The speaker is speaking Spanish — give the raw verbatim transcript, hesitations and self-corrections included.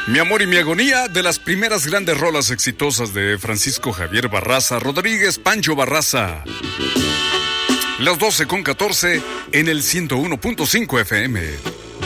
Mi amor y mi agonía, de las primeras grandes rolas exitosas de Francisco Javier Barraza Rodríguez, Pancho Barraza. Las doce con catorce en el ciento uno punto cinco F M.